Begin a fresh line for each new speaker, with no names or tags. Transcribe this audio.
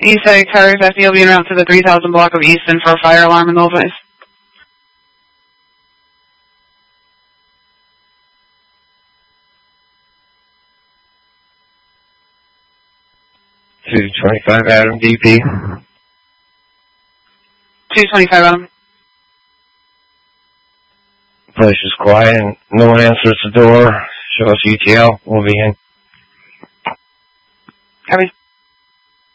Eastside Car 50 will be around to the 3000 block of Easton for a fire alarm in the place.
$225 Adam DP.
225 Adam.
Place is quiet and no one answers the door. Show us ETL. We'll be in.
Copy.